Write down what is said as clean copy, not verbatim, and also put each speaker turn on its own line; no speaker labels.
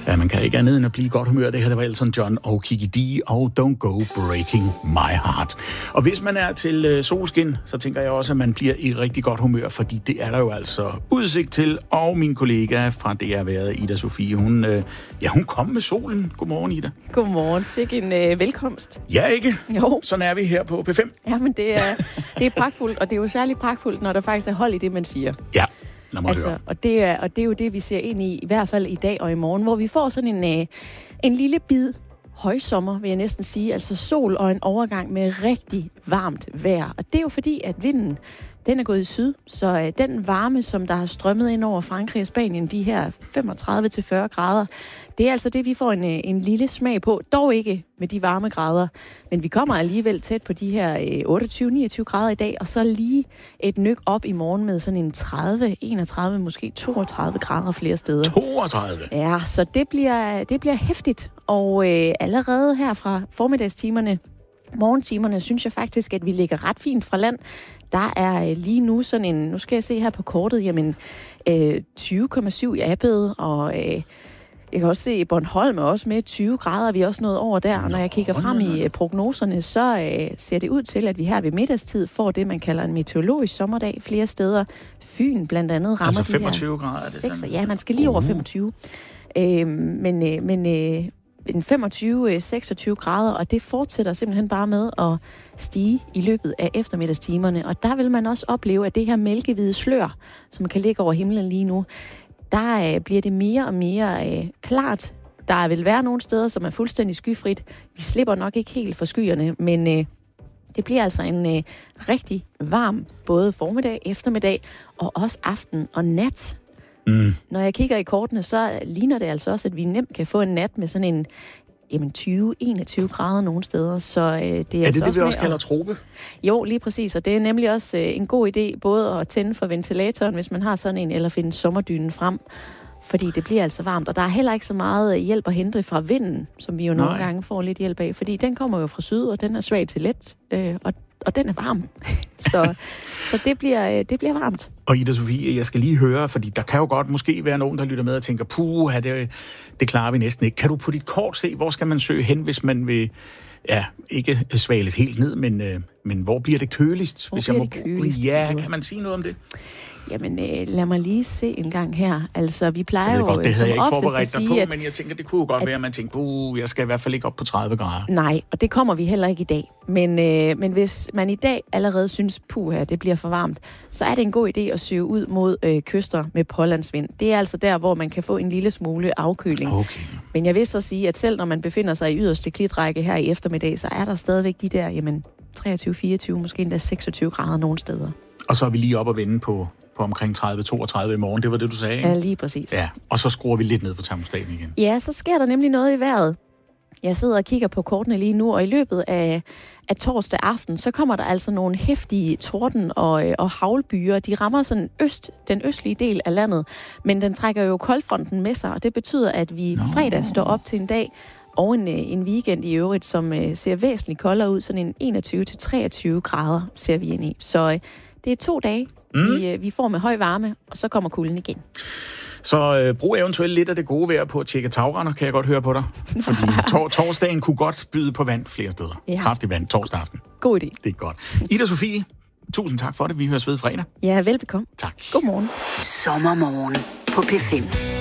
Ja, man kan ikke andet end at blive i godt humør. Det her, det var Elton John og Kiki D og Don't Go Breaking My Heart. Og hvis man er til solskin, så tænker jeg også, at man bliver i rigtig godt humør, fordi det er der jo altså udsigt til. Og min kollega fra DR Været, Ida Sofie, hun kom med solen. Godmorgen, Ida.
Godmorgen. Sikke en velkomst.
Ja, ikke?
Jo.
Sådan er vi her på P5.
Ja, men det er pragtfuldt, og det er jo særligt pragtfuldt, når der faktisk er hold i det, man siger.
Ja.
Og det er jo det, vi ser ind i hvert fald i dag og i morgen, hvor vi får sådan en lille bid højsommer, vil jeg næsten sige. Altså sol og en overgang med rigtig varmt vejr. Og det er jo fordi, at vinden, den er gået i syd. Så den varme, som der har strømmet ind over Frankrig og Spanien, de her 35-40 grader, det er altså det, vi får en lille smag på. Dog ikke med de varme grader, men vi kommer alligevel tæt på de her 28-29 grader i dag, og så lige et nyk op i morgen med sådan en 30, 31, måske 32 grader flere steder.
32?
Ja, så det bliver heftigt, og allerede her fra formiddagstimerne, morgentimerne, synes jeg faktisk, at vi ligger ret fint fra land. Der er lige nu sådan en, nu skal jeg se her på kortet, jamen 20,7 i Abbed, og jeg kan også se, at Bornholm er også med 20 grader, vi er også nået over der. Og når jeg kigger frem i prognoserne, så ser det ud til, at vi her ved middagstid får det, man kalder en meteorologisk sommerdag flere steder. Fyn blandt andet rammer
altså 25 grader?
6, ja, man skal lige over 25. Men 25-26 grader, og det fortsætter simpelthen bare med at stige i løbet af eftermiddagstimerne. Og der vil man også opleve, at det her mælkehvide slør, som kan ligge over himlen lige nu, der bliver det mere og mere klart. Der vil være nogle steder, som er fuldstændig skyfrit. Vi slipper nok ikke helt for skyerne, men det bliver altså en rigtig varm både formiddag, eftermiddag og også aften og nat. Når jeg kigger i kortene, så ligner det altså også, at vi nemt kan få en nat med sådan en 20-21 grader nogle steder. Så det er
det, vi også kalder trope?
Jo, lige præcis. Og det er nemlig også en god idé både at tænde for ventilatoren, hvis man har sådan en, eller finde sommerdynen frem. Fordi det bliver altså varmt. Og der er heller ikke så meget hjælp at hente fra vinden, som vi jo nogle gange får lidt hjælp af. Fordi den kommer jo fra syd, og den er svag til let. Og den er varm. så det bliver varmt.
Og Ida Sofie, jeg skal lige høre, fordi der kan jo godt måske være nogen, der lytter med og tænker, det klarer vi næsten ikke. Kan du på dit kort se, hvor skal man søge hen, hvis man vil, ikke svales helt ned, men hvor bliver det køligst?
Hvor bliver det køligst?
Ja, kan man sige noget om det?
Jamen, lad mig lige se en gang her. Altså, vi plejer jo
godt, det havde jeg ikke forberedt dig på,
sige,
men jeg tænker, det kunne jo godt være, at man tænker, jeg skal i hvert fald ikke op på 30 grader.
Nej, og det kommer vi heller ikke i dag. Men hvis man i dag allerede synes, det bliver for varmt, så er det en god idé at søge ud mod kyster med pålandsvind. Det er altså der, hvor man kan få en lille smule afkøling.
Okay.
Men jeg vil så sige, at selv når man befinder sig i yderste klitrække her i eftermiddag, så er der stadigvæk de der, 23-24, måske endda 26 grader nogle steder. Og
så er vi lige op og vende på omkring 30-32 i morgen. Det var det, du sagde, ikke?
Ja, lige præcis.
Ja, og så skruer vi lidt ned for termostaten igen.
Ja, så sker der nemlig noget i vejret. Jeg sidder og kigger på kortene lige nu, og i løbet af torsdag aften, så kommer der altså nogle heftige torden og haglbyer. De rammer sådan den østlige del af landet, men den trækker jo koldfronten med sig, og det betyder, at vi fredag står op til en dag og en weekend i øvrigt, som ser væsentligt koldere ud. Sådan en 21-23 grader ser vi ind i. Så det er 2 dage, vi får med høj varme, og så kommer kulden igen.
Så brug eventuelt lidt af det gode vejr på at tjekke tagrender, kan jeg godt høre på dig. Fordi torsdagen kunne godt byde på vand flere steder. Ja. Kraftig vand torsdag aften.
God idé.
Det er godt. Ida Sofie, tusind tak for det. Vi høres ved fredag.
Ja, velbekomme.
Tak.
Godmorgen.
Sommermorgen på P5.